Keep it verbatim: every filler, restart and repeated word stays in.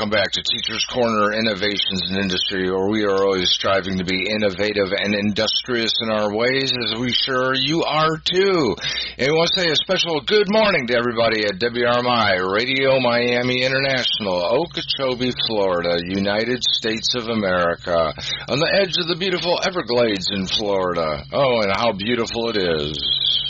welcome back to Teacher's Corner Innovations in Industry, where we are always striving to be innovative and industrious in our ways, as we sure you are too. And we want to say a special good morning to everybody at W R M I, Radio Miami International, Okeechobee, Florida, United States of America, on the edge of the beautiful Everglades in Florida. Oh, and how beautiful it is.